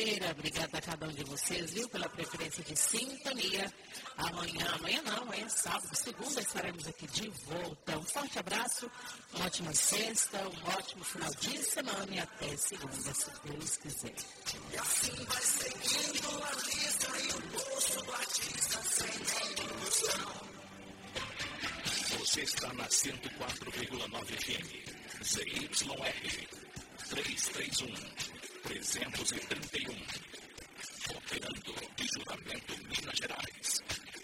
quarta-feira. Obrigada a cada um de vocês, viu, pela preferência de sintonia. Amanhã é sábado, segunda, estaremos aqui de volta. Um forte abraço, uma ótima sexta, um ótimo final de semana e até segunda, se Deus quiser. E assim vai seguindo a lista e o bolso do artista sem evolução. Você está na 104,9 FM. ZYR 331-331. Operando de Juramento, Minas Gerais.